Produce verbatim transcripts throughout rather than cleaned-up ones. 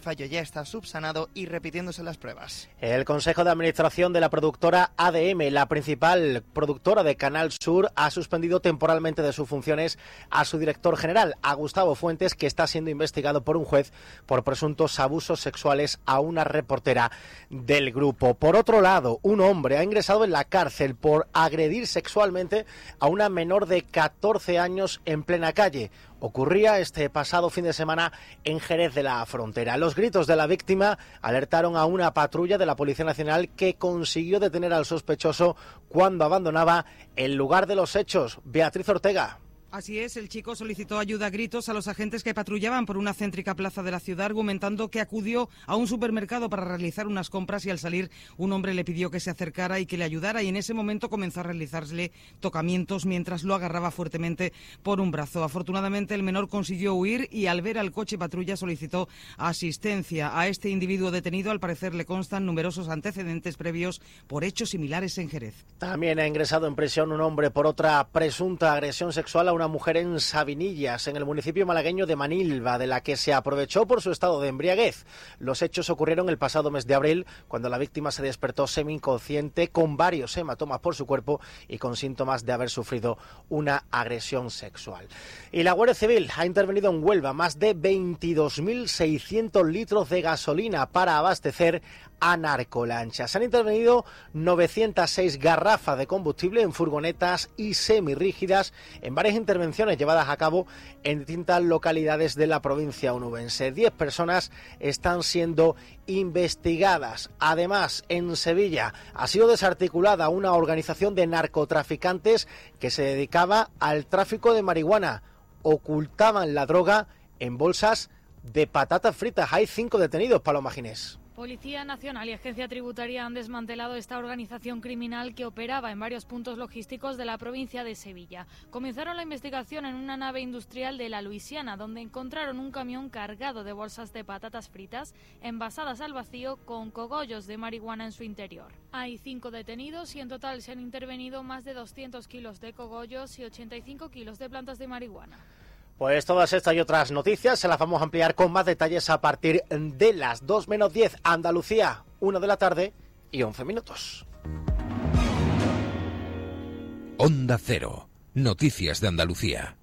fallo ya está subsanado y repitiéndose las pruebas. El Consejo de Administración de la productora A D M, la principal productora de Canal Sur, ha suspendido temporalmente de sus funciones a su director general, a Gustavo Fuentes, que está siendo investigado por un juez por presuntos abusos sexuales a una reportera del grupo. Por otro lado, un hombre ha ingresado en la cárcel por agredir sexualmente a una menor de catorce años en plena calle. Ocurría este pasado fin de semana en Jerez de la Frontera. Los gritos de la víctima alertaron a una patrulla de la Policía Nacional que consiguió detener al sospechoso cuando abandonaba el lugar de los hechos. Beatriz Ortega. Así es, el chico solicitó ayuda a gritos a los agentes que patrullaban por una céntrica plaza de la ciudad, argumentando que acudió a un supermercado para realizar unas compras y al salir un hombre le pidió que se acercara y que le ayudara, y en ese momento comenzó a realizarle tocamientos mientras lo agarraba fuertemente por un brazo. Afortunadamente el menor consiguió huir y al ver al coche patrulla solicitó asistencia. A este individuo detenido al parecer le constan numerosos antecedentes previos por hechos similares en Jerez. También ha ingresado en prisión un hombre por otra presunta agresión sexual a una mujer en Sabinillas, en el municipio malagueño de Manilva, de la que se aprovechó por su estado de embriaguez. Los hechos ocurrieron el pasado mes de abril, cuando la víctima se despertó semi-inconsciente, con varios hematomas por su cuerpo y con síntomas de haber sufrido una agresión sexual. Y la Guardia Civil ha intervenido en Huelva más de veintidós mil seiscientos litros de gasolina para abastecer a narcolanchas. Se han intervenido novecientas seis garrafas de combustible en furgonetas y semirrígidas en varias intervenciones llevadas a cabo en distintas localidades de la provincia onubense. Diez personas están siendo investigadas. Además, en Sevilla ha sido desarticulada una organización de narcotraficantes que se dedicaba al tráfico de marihuana. Ocultaban la droga en bolsas de patatas fritas. Hay cinco detenidos, Paloma Ginés. Policía Nacional y Agencia Tributaria han desmantelado esta organización criminal que operaba en varios puntos logísticos de la provincia de Sevilla. Comenzaron la investigación en una nave industrial de la Luisiana, donde encontraron un camión cargado de bolsas de patatas fritas envasadas al vacío con cogollos de marihuana en su interior. Hay cinco detenidos y en total se han intervenido más de doscientos kilos de cogollos y ochenta y cinco kilos de plantas de marihuana. Pues todas estas y otras noticias se las vamos a ampliar con más detalles a partir de las dos menos diez, Andalucía, una de la tarde y once minutos. Onda Cero, noticias de Andalucía.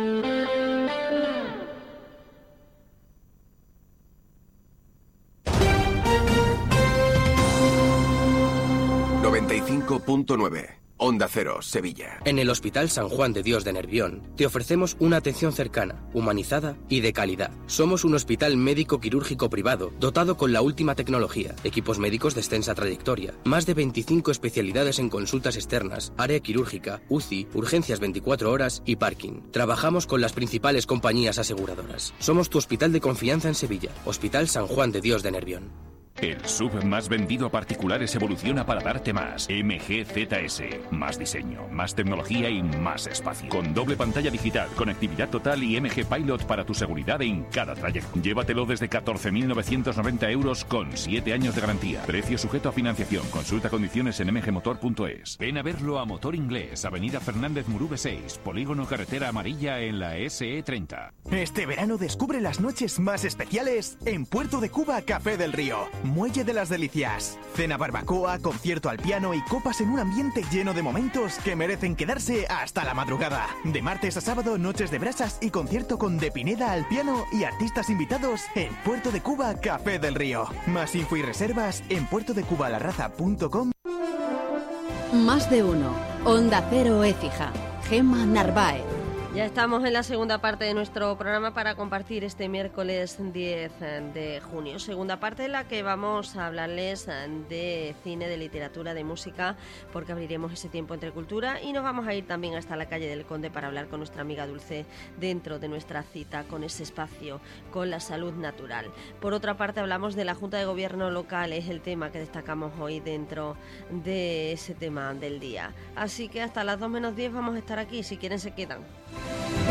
noventa y cinco punto nueve. Onda Cero, Sevilla. En el Hospital San Juan de Dios de Nervión te ofrecemos una atención cercana, humanizada y de calidad. Somos un hospital médico quirúrgico privado, dotado con la última tecnología, equipos médicos de extensa trayectoria, más de veinticinco especialidades en consultas externas, área quirúrgica, U C I, urgencias veinticuatro horas y parking. Trabajamos con las principales compañías aseguradoras. Somos tu hospital de confianza en Sevilla. Hospital San Juan de Dios de Nervión. El S U V más vendido a particulares evoluciona para darte más. M G Z S. Más diseño, más tecnología y más espacio. Con doble pantalla digital, conectividad total y M G Pilot para tu seguridad en cada trayecto. Llévatelo desde catorce mil novecientos noventa euros con siete años de garantía. Precio sujeto a financiación. Consulta condiciones en m g motor punto es. Ven a verlo a Motor Inglés, Avenida Fernández Murube seis, Polígono Carretera Amarilla en la S E treinta. Este verano descubre las noches más especiales en Puerto de Cuba Café del Río. Muelle de las Delicias. Cena barbacoa, concierto al piano y copas en un ambiente lleno de momentos que merecen quedarse hasta la madrugada. De martes a sábado, noches de brasas y concierto con De Pineda al piano y artistas invitados en Puerto de Cuba Café del Río. Más info y reservas en puerto de cuba la raza punto com. Más de uno. Onda Cero Écija. Gemma Narváez. Ya estamos en la segunda parte de nuestro programa para compartir este miércoles diez de junio. Segunda parte en la que vamos a hablarles de cine, de literatura, de música, porque abriremos ese tiempo entre cultura y nos vamos a ir también hasta la calle del Conde para hablar con nuestra amiga Dulce dentro de nuestra cita con ese espacio, con la salud natural. Por otra parte hablamos de la Junta de Gobierno local, es el tema que destacamos hoy dentro de ese tema del día. Así que hasta las dos menos diez vamos a estar aquí, si quieren se quedan.